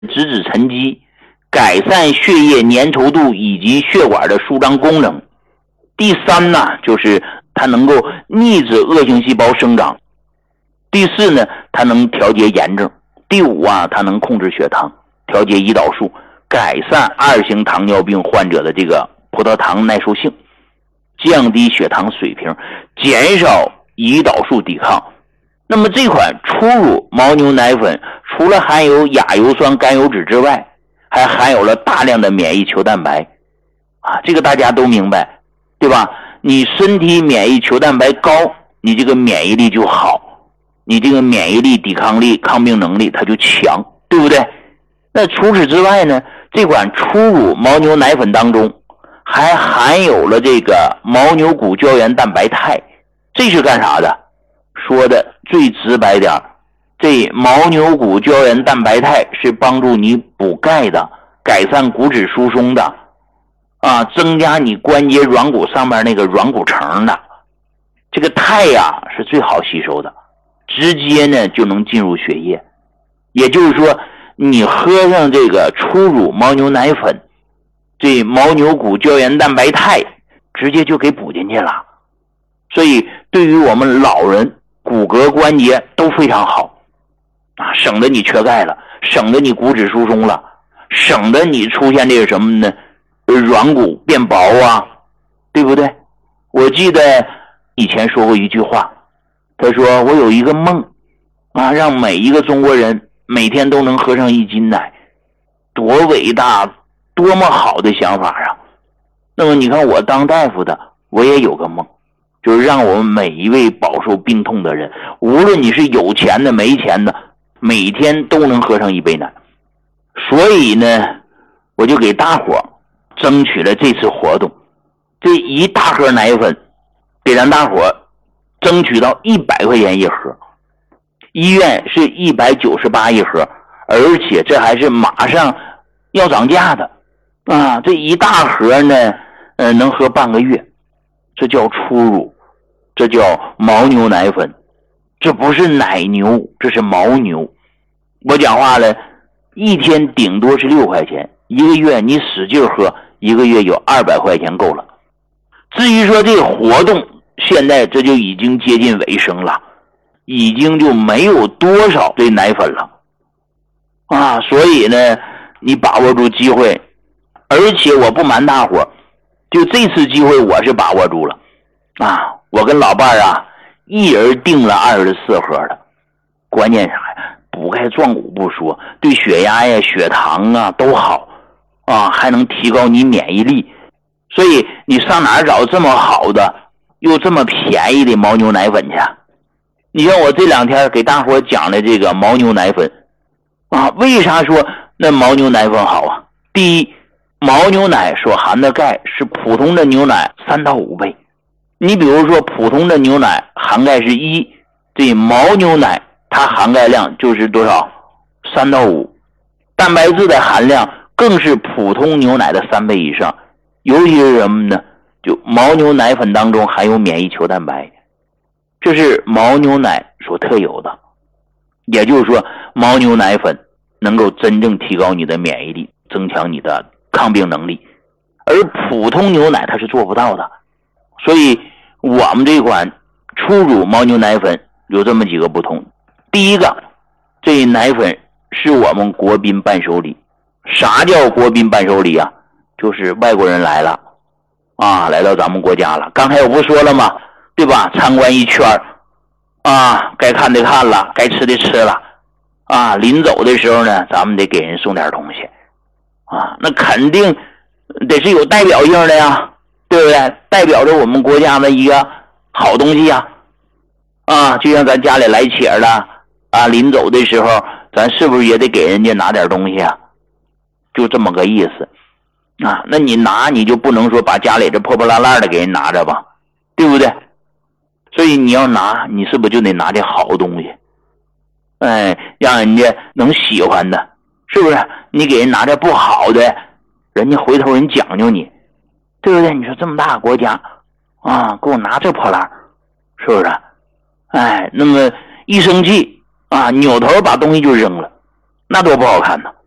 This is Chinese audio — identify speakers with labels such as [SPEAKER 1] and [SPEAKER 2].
[SPEAKER 1] 直指沉积，改善血液粘稠度以及血管的舒张功能。第三呢，就是它能够抑制恶性细胞生长。第四呢，它能调节炎症。第五啊，它能控制血糖，调节胰岛素，改善2型糖尿病患者的这个葡萄糖耐受性，降低血糖水平，减少胰岛素抵抗。那么这款初乳牦牛奶粉除了含有亚油酸甘油酯之外，还含有了大量的免疫球蛋白啊，这个大家都明白，对吧？你身体免疫球蛋白高，你这个免疫力就好，你这个免疫力、抵抗力、抗病能力它就强，对不对？那除此之外呢，这款初乳牦牛奶粉当中还含有了这个牦牛骨胶原蛋白肽，这是干啥的？说的最直白点，这牦牛骨胶原蛋白肽是帮助你补钙的，改善骨质疏松的啊，增加你关节软骨上面那个软骨层的。这个肽呀是最好吸收的，直接呢就能进入血液。也就是说，你喝上这个初乳牦牛奶粉，这牦牛骨胶原蛋白肽直接就给补进去了。所以对于我们老人骨骼关节都非常好啊，省得你缺钙了，省得你骨质疏松了，省得你出现这个什么呢？软骨变薄啊，对不对？我记得以前说过一句话，他说我有一个梦啊，让每一个中国人每天都能喝上1斤奶，多伟大，多么好的想法啊！那么你看我当大夫的，我也有个梦，就是让我们每一位饱受病痛的人，无论你是有钱的没钱的，每天都能喝上1杯奶。所以呢，我就给大伙争取了这次活动，这一大盒奶粉给咱大伙争取到100块钱一盒，医院是198一盒，而且这还是马上要涨价的啊！这一大盒呢，能喝半个月，这叫初乳，这叫牦牛奶粉，这不是奶牛，这是牦牛。我讲话了，一天顶多是6块钱，一个月你使劲喝，一个月有200块钱够了。至于说这个活动，现在这就已经接近尾声了，已经就没有多少这奶粉了啊！所以呢，你把握住机会，而且我不瞒大伙，就这次机会我是把握住了啊！我跟老伴啊，一人订了24盒的。关键啥呀？补钙壮骨不说，对血压呀、血糖啊都好啊，还能提高你免疫力。所以你上哪儿找这么好的又这么便宜的牦牛奶粉去？你像我这2天给大伙讲的这个牦牛奶粉啊，为啥说那牦牛奶粉好啊？第一，牦牛奶所含的钙是普通的牛奶3到5倍。你比如说普通的牛奶含钙是1，这牦牛奶它含钙量就是多少？3到5。蛋白质的含量更是普通牛奶的3倍以上。尤其是什么呢？就牦牛奶粉当中含有免疫球蛋白，这是牦牛奶所特有的。也就是说，牦牛奶粉能够真正提高你的免疫力，增强你的抗病能力，而普通牛奶它是做不到的。所以我们这款初乳牦牛奶粉有这么几个不同。第一个，这奶粉是我们国宾伴手礼。啥叫国宾伴手礼啊？就是外国人来了啊，来到咱们国家了。刚才我不说了吗？对吧？参观一圈啊，该看的看了，该吃的吃了啊。临走的时候呢，咱们得给人送点东西啊，那肯定得是有代表性的呀，对不对？代表着我们国家的一个好东西呀啊，就像咱家里来帖了啊，临走的时候咱是不是也得给人家拿点东西啊？就这么个意思啊。那你拿你就不能说把家里这破破烂烂的给人拿着吧，对不对？所以你要拿，你是不是就得拿点好东西，让人家能喜欢的，是不是？你给人拿点不好的，人家回头人讲究你，对不对？你说这么大国家啊，给我拿这破烂，是不是？那么一生气啊，扭头把东西就扔了，那多不好看呢。